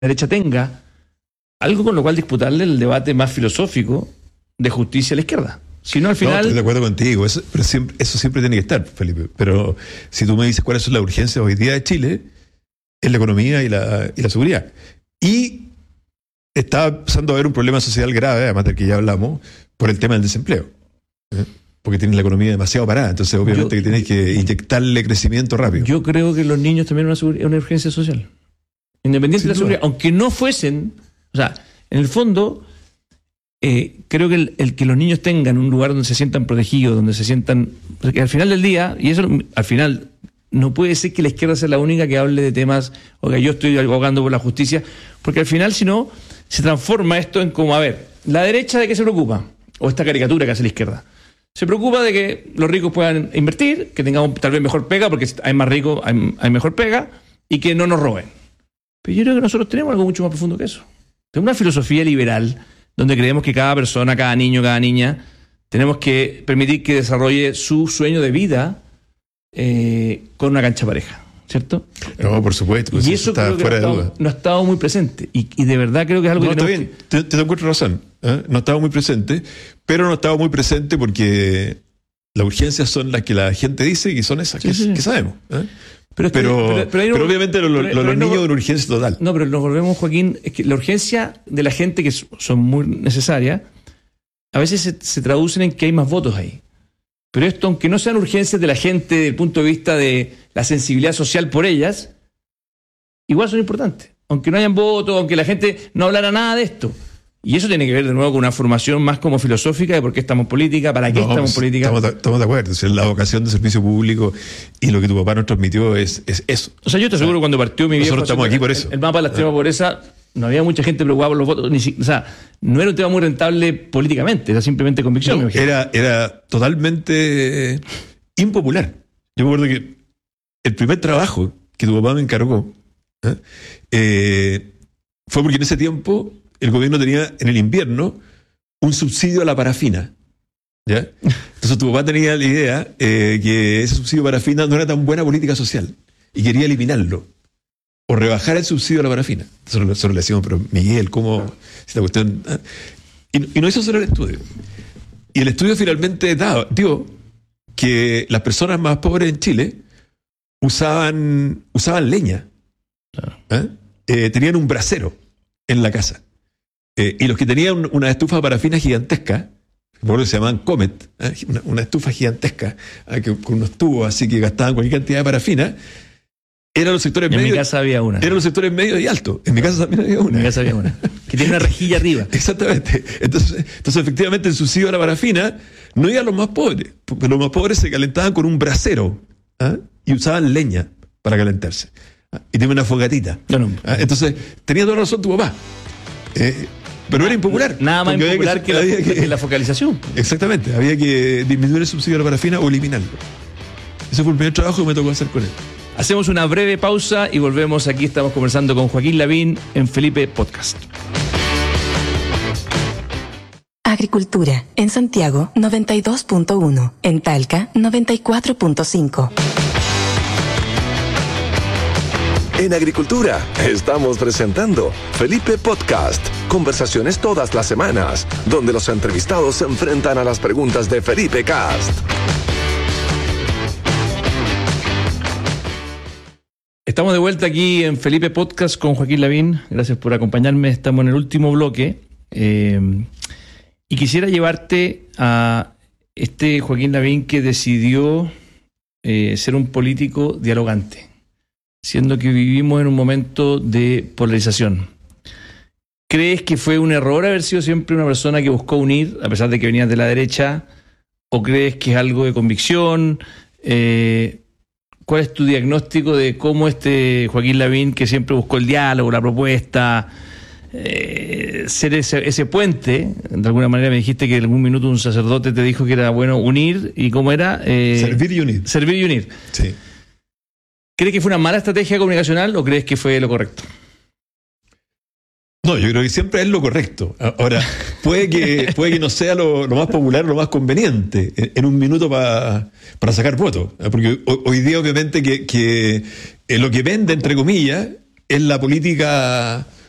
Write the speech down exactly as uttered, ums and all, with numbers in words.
derecha tenga algo con lo cual disputarle el debate más filosófico de justicia a la izquierda. Si no, al final... No, estoy de acuerdo contigo, eso, pero siempre, eso siempre tiene que estar, Felipe. Pero si tú me dices cuáles son las urgencias hoy día de Chile, es la economía y la, y la seguridad. Y está empezando a haber un problema social grave, además del que ya hablamos, por el tema del desempleo. ¿eh? Porque tienes la economía demasiado parada, entonces obviamente yo, que tienes que inyectarle crecimiento rápido. Yo creo que los niños también es una, una urgencia social. Independiente Sin de la seguridad, aunque no fuesen... O sea, en el fondo... Eh, creo que el, el que los niños tengan un lugar donde se sientan protegidos, donde se sientan... Porque al final del día, y eso al final, no puede ser que la izquierda sea la única que hable de temas, o que yo estoy abogando por la justicia, porque al final, si no, se transforma esto en como, a ver, ¿la derecha de qué se preocupa? O esta caricatura que hace la izquierda. Se preocupa de que los ricos puedan invertir, que tengamos tal vez mejor pega, porque hay más ricos, hay, hay mejor pega, y que no nos roben. Pero yo creo que nosotros tenemos algo mucho más profundo que eso. Tenemos una filosofía liberal donde creemos que cada persona, cada niño, cada niña, tenemos que permitir que desarrolle su sueño de vida eh, con una cancha pareja, ¿cierto? No, por supuesto, pues y eso, eso está fuera de duda. No ha estado muy presente, y, y de verdad creo que es algo no, que... No, está bien, que... te, te encuentro razón, ¿eh? No ha estado muy presente, pero no ha estado muy presente porque las urgencias son las que la gente dice que son esas, sí, que, sí. que sabemos, ¿eh? Pero, es que, pero, pero, pero, no, pero obviamente lo, lo, pero, los niños no, una urgencia total. No, pero nos volvemos, Joaquín, es que la urgencia de la gente, que son muy necesarias, a veces se, se traducen en que hay más votos ahí. Pero esto, aunque no sean urgencias de la gente desde el punto de vista de la sensibilidad social por ellas, igual son importantes. Aunque no hayan votos, aunque la gente no hablara nada de esto. Y eso tiene que ver de nuevo con una formación más como filosófica de por qué estamos en política, para qué no, estamos en política. Estamos de, estamos de acuerdo. O sea, la vocación de servicio público y lo que tu papá nos transmitió es, es eso. O sea, yo te aseguro, o sea, cuando partió mi viejo... Nosotros estamos aquí por eso. El, el mapa de la extrema ah. pobreza, no había mucha gente preocupada por los votos. Ni, o sea, no era un tema muy rentable políticamente, era simplemente convicción. No, era, era totalmente impopular. Yo me acuerdo que el primer trabajo que tu papá me encargó ¿eh? Eh, fue porque en ese tiempo... el gobierno tenía en el invierno un subsidio a la parafina. ¿Ya? Entonces tu papá tenía la idea eh, que ese subsidio a la parafina no era tan buena política social y quería eliminarlo o rebajar el subsidio a la parafina. Nosotros, nosotros le decíamos, pero Miguel, ¿cómo? Esta cuestión, ¿eh? y, y no hizo solo el estudio. Y el estudio finalmente daba, dio que las personas más pobres en Chile usaban, usaban leña. ¿eh? Eh, tenían un brasero en la casa. Eh, y los que tenían una estufa de parafina gigantesca, por eso se llamaban Comet, ¿eh? una, una estufa gigantesca, ¿eh? que, con unos tubos así que gastaban cualquier cantidad de parafina, eran los sectores medios. En mi casa había una. Eran los sectores medios y altos. En mi casa también había una. En mi casa había una. Que tiene una rejilla arriba. Exactamente. Entonces, entonces, efectivamente, el subsidio a la parafina no iba a los más pobres, porque los más pobres se calentaban con un brasero ¿eh? y usaban leña para calentarse. ¿eh? Y tenían una fogatita. No, no. ¿eh? Entonces, tenía toda razón tu papá. Eh, Pero era impopular. Nada más impopular que, que, la, que, que la focalización. Exactamente. Había que disminuir el subsidio a la parafina o eliminarlo. Ese fue el primer trabajo que me tocó hacer con él. Hacemos una breve pausa y volvemos. Aquí estamos conversando con Joaquín Lavín en Felipe Podcast. Agricultura. En Santiago, noventa y dos punto uno. En Talca, noventa y cuatro punto cinco. En Agricultura estamos presentando Felipe Podcast, conversaciones todas las semanas, donde los entrevistados se enfrentan a las preguntas de Felipe Cast. Estamos de vuelta aquí en Felipe Podcast con Joaquín Lavín. Gracias por acompañarme. Estamos en el último bloque eh, y quisiera llevarte a este Joaquín Lavín que decidió eh, ser un político dialogante, siendo que vivimos en un momento de polarización. ¿Crees que fue un error haber sido siempre una persona que buscó unir, a pesar de que venías de la derecha? ¿O crees que es algo de convicción? Eh, ¿Cuál es tu diagnóstico de cómo este Joaquín Lavín, que siempre buscó el diálogo, la propuesta, eh, ser ese, ese puente? De alguna manera me dijiste que en algún minuto un sacerdote te dijo que era bueno unir, ¿y cómo era? Eh, servir y unir. Servir y unir. Sí. ¿Crees que fue una mala estrategia comunicacional o crees que fue lo correcto? No, yo creo que siempre es lo correcto. Ahora, puede que, puede que no sea lo, lo más popular, lo más conveniente en, en un minuto pa, para sacar votos. Porque hoy, hoy día, obviamente, que, que lo que vende, entre comillas, es la política